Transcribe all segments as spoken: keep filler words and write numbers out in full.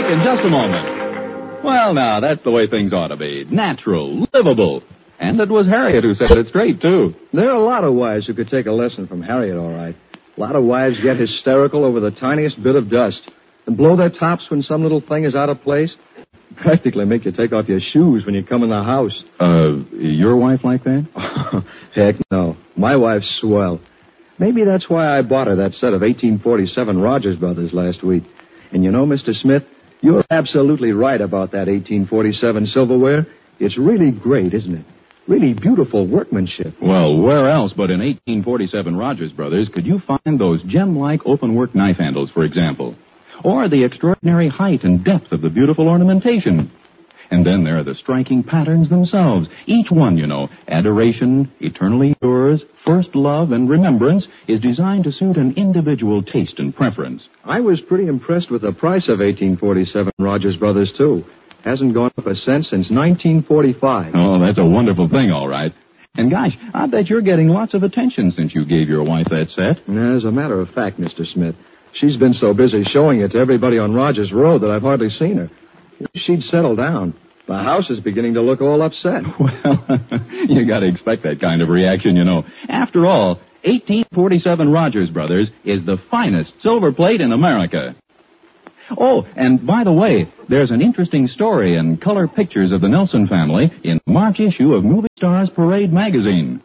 in just a moment. Well, now, that's the way things ought to be. Natural, livable. And it was Harriet who said it straight, too. There are a lot of wives who could take a lesson from Harriet, all right. A lot of wives get hysterical over the tiniest bit of dust and blow their tops when some little thing is out of place. Practically make you take off your shoes when you come in the house. Uh, your wife like that? Heck no. My wife's swell. Maybe that's why I bought her that set of eighteen forty-seven Rogers Brothers last week. And you know, Mister Smith, you're absolutely right about that eighteen forty-seven silverware. It's really great, isn't it? Really beautiful workmanship. Well, where else but in eighteen forty-seven Rogers Brothers could you find those gem-like open-work knife handles, for example? Or the extraordinary height and depth of the beautiful ornamentation. And then there are the striking patterns themselves. Each one, you know, adoration, eternally yours, first love, and remembrance, is designed to suit an individual taste and preference. I was pretty impressed with the price of eighteen forty-seven Rogers Brothers, too. Hasn't gone up a cent since nineteen forty-five. Oh, that's a wonderful thing, all right. And gosh, I bet you're getting lots of attention since you gave your wife that set. As a matter of fact, Mister Smith, she's been so busy showing it to everybody on Rogers Road that I've hardly seen her. She'd settle down. The house is beginning to look all upset. Well, you got to expect that kind of reaction, you know. After all, eighteen forty-seven Rogers Brothers is the finest silver plate in America. Oh, and by the way, there's an interesting story and color pictures of the Nelson family in the March issue of Movie Stars Parade magazine.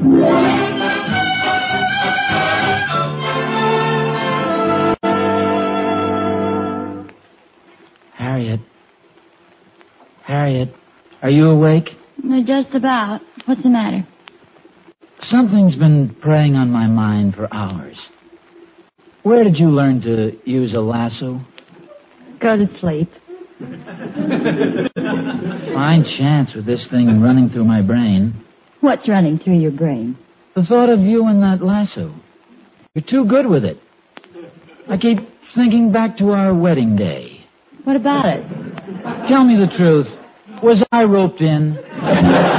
Harriet. Harriet, are you awake? Just about. What's the matter? Something's been preying on my mind for hours. Where did you learn to use a lasso? Go to sleep. Fine chance with this thing running through my brain. What's running through your brain? The thought of you and that lasso. You're too good with it. I keep thinking back to our wedding day. What about it? Tell me the truth. Was I roped in?